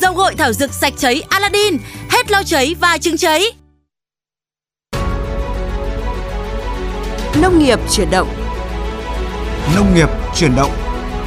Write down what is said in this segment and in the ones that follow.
Dầu gội thảo dược sạch cháy Aladdin, hết lo cháy và trứng cháy. Nông nghiệp chuyển động. Nông nghiệp chuyển động.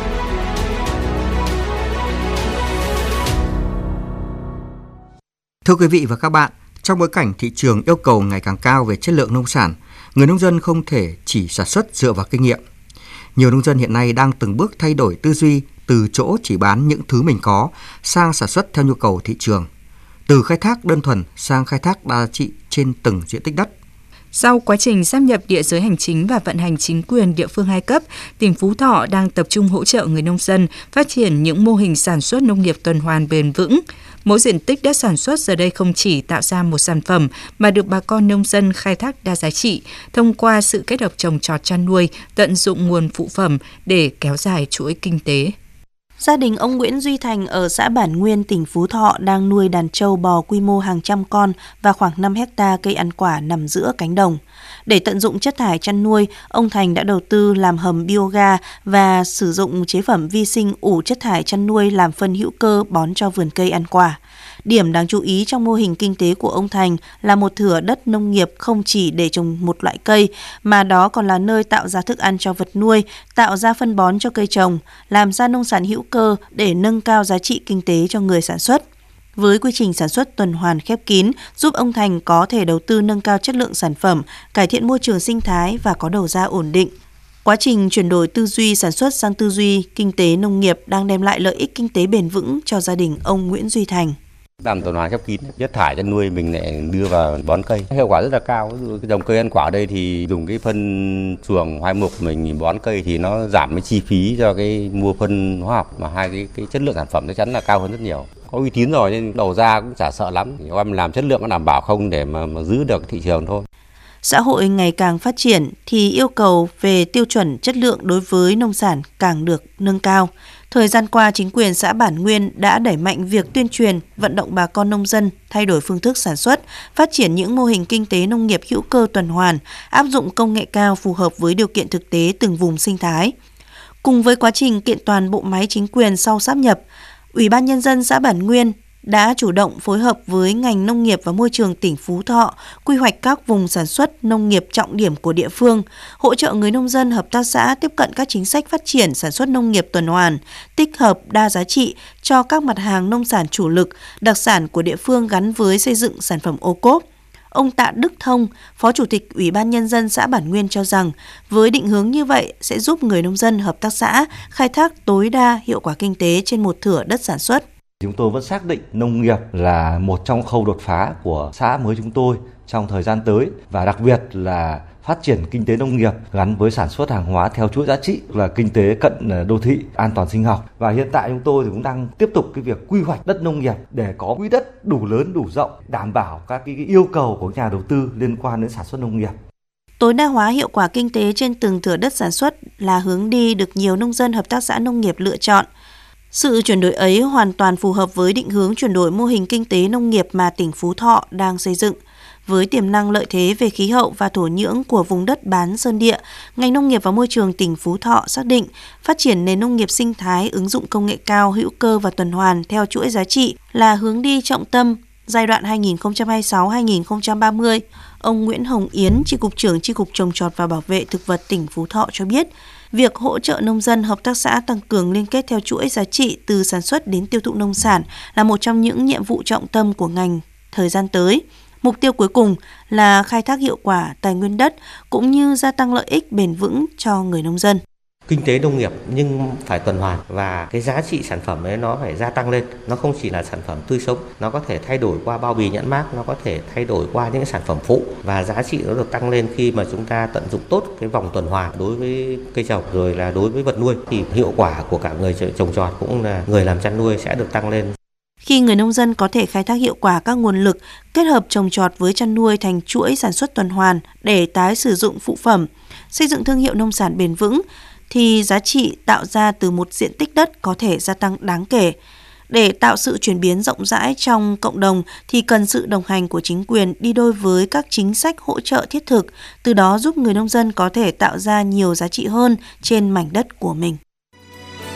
Thưa quý vị và các bạn, trong bối cảnh thị trường yêu cầu ngày càng cao về chất lượng nông sản, người nông dân không thể chỉ sản xuất dựa vào kinh nghiệm. Nhiều nông dân hiện nay đang từng bước thay đổi tư duy từ chỗ chỉ bán những thứ mình có sang sản xuất theo nhu cầu thị trường, từ khai thác đơn thuần sang khai thác đa giá trị trên từng diện tích đất. Sau quá trình sáp nhập địa giới hành chính và vận hành chính quyền địa phương 2 cấp, tỉnh Phú Thọ đang tập trung hỗ trợ người nông dân phát triển những mô hình sản xuất nông nghiệp tuần hoàn bền vững. Mỗi diện tích đất sản xuất giờ đây không chỉ tạo ra một sản phẩm mà được bà con nông dân khai thác đa giá trị thông qua sự kết hợp trồng trọt chăn nuôi, tận dụng nguồn phụ phẩm để kéo dài chuỗi kinh tế. Gia đình ông Nguyễn Duy Thành ở xã Bản Nguyên, tỉnh Phú Thọ đang nuôi đàn trâu bò quy mô hàng trăm con và khoảng 5 hectare cây ăn quả nằm giữa cánh đồng. Để tận dụng chất thải chăn nuôi, ông Thành đã đầu tư làm hầm bioga và sử dụng chế phẩm vi sinh ủ chất thải chăn nuôi làm phân hữu cơ bón cho vườn cây ăn quả. Điểm đáng chú ý trong mô hình kinh tế của ông Thành là một thửa đất nông nghiệp không chỉ để trồng một loại cây, mà đó còn là nơi tạo ra thức ăn cho vật nuôi, tạo ra phân bón cho cây trồng, làm ra nông sản hữu cơ để nâng cao giá trị kinh tế cho người sản xuất. Với quy trình sản xuất tuần hoàn khép kín, giúp ông Thành có thể đầu tư nâng cao chất lượng sản phẩm, cải thiện môi trường sinh thái và có đầu ra ổn định. Quá trình chuyển đổi tư duy sản xuất sang tư duy kinh tế nông nghiệp đang đem lại lợi ích kinh tế bền vững cho gia đình ông Nguyễn Duy Thành. Làm tuần hoàn khép kín, chất thải chăn nuôi mình lại đưa vào bón cây, hiệu quả rất là cao. Cái dòng cây ăn quả ở đây thì dùng cái phân chuồng hoai mục mình bón cây thì nó giảm cái chi phí cho cái mua phân hóa học, mà hai cái chất lượng sản phẩm chắc chắn là cao hơn rất nhiều. Có uy tín rồi nên đầu ra cũng chả sợ lắm, mình làm chất lượng có đảm bảo không để mà giữ được thị trường thôi. Xã hội ngày càng phát triển thì yêu cầu về tiêu chuẩn chất lượng đối với nông sản càng được nâng cao. Thời gian qua, chính quyền xã Bản Nguyên đã đẩy mạnh việc tuyên truyền, vận động bà con nông dân thay đổi phương thức sản xuất, phát triển những mô hình kinh tế nông nghiệp hữu cơ tuần hoàn, áp dụng công nghệ cao phù hợp với điều kiện thực tế từng vùng sinh thái. Cùng với quá trình kiện toàn bộ máy chính quyền sau sáp nhập, Ủy ban Nhân dân xã Bản Nguyên đã chủ động phối hợp với ngành nông nghiệp và môi trường tỉnh Phú Thọ, quy hoạch các vùng sản xuất nông nghiệp trọng điểm của địa phương, hỗ trợ người nông dân hợp tác xã tiếp cận các chính sách phát triển sản xuất nông nghiệp tuần hoàn, tích hợp đa giá trị cho các mặt hàng nông sản chủ lực, đặc sản của địa phương gắn với xây dựng sản phẩm ô cốp. Ông Tạ Đức Thông, Phó Chủ tịch Ủy ban Nhân dân xã Bản Nguyên cho rằng, với định hướng như vậy sẽ giúp người nông dân hợp tác xã khai thác tối đa hiệu quả kinh tế trên một thửa đất sản xuất. Chúng tôi vẫn xác định nông nghiệp là một trong khâu đột phá của xã mới chúng tôi trong thời gian tới, và đặc biệt là phát triển kinh tế nông nghiệp gắn với sản xuất hàng hóa theo chuỗi giá trị, là kinh tế cận đô thị, an toàn sinh học. Và hiện tại chúng tôi thì cũng đang tiếp tục cái việc quy hoạch đất nông nghiệp để có quỹ đất đủ lớn, đủ rộng, đảm bảo các cái yêu cầu của nhà đầu tư liên quan đến sản xuất nông nghiệp. Tối đa hóa hiệu quả kinh tế trên từng thửa đất sản xuất là hướng đi được nhiều nông dân hợp tác xã nông nghiệp lựa chọn. Sự chuyển đổi ấy hoàn toàn phù hợp với định hướng chuyển đổi mô hình kinh tế nông nghiệp mà tỉnh Phú Thọ đang xây dựng. Với tiềm năng lợi thế về khí hậu và thổ nhưỡng của vùng đất bán sơn địa, ngành nông nghiệp và môi trường tỉnh Phú Thọ xác định phát triển nền nông nghiệp sinh thái ứng dụng công nghệ cao, hữu cơ và tuần hoàn theo chuỗi giá trị là hướng đi trọng tâm giai đoạn 2026-2030. Ông Nguyễn Hồng Yến, Chi cục trưởng Chi cục Trồng trọt và Bảo vệ thực vật tỉnh Phú Thọ cho biết, việc hỗ trợ nông dân hợp tác xã tăng cường liên kết theo chuỗi giá trị từ sản xuất đến tiêu thụ nông sản là một trong những nhiệm vụ trọng tâm của ngành thời gian tới. Mục tiêu cuối cùng là khai thác hiệu quả tài nguyên đất cũng như gia tăng lợi ích bền vững cho người nông dân. Kinh tế nông nghiệp nhưng phải tuần hoàn, và cái giá trị sản phẩm ấy nó phải gia tăng lên. Nó không chỉ là sản phẩm tươi sống, nó có thể thay đổi qua bao bì nhãn mác, nó có thể thay đổi qua những sản phẩm phụ, và giá trị nó được tăng lên khi mà chúng ta tận dụng tốt cái vòng tuần hoàn đối với cây trồng rồi là đối với vật nuôi, thì hiệu quả của cả người trồng trọt cũng là người làm chăn nuôi sẽ được tăng lên. Khi người nông dân có thể khai thác hiệu quả các nguồn lực, kết hợp trồng trọt với chăn nuôi thành chuỗi sản xuất tuần hoàn để tái sử dụng phụ phẩm, xây dựng thương hiệu nông sản bền vững, thì giá trị tạo ra từ một diện tích đất có thể gia tăng đáng kể. Để tạo sự chuyển biến rộng rãi trong cộng đồng thì cần sự đồng hành của chính quyền đi đôi với các chính sách hỗ trợ thiết thực, từ đó giúp người nông dân có thể tạo ra nhiều giá trị hơn trên mảnh đất của mình.